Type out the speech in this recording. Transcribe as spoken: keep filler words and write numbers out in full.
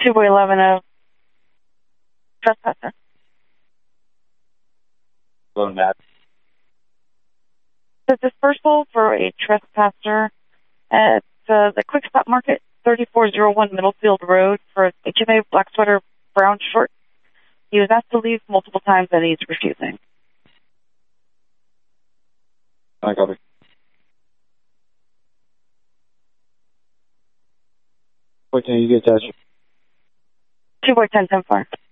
two by eleven of trespasser. Hello, Matt. The dispersal for a trespasser at uh, the Quick Stop Market, thirty-four oh one Middlefield Road, for H M A black sweater, brown short. He was asked to leave multiple times and he's refusing. I copy. What can you get, Tasha? two by ten, ten four.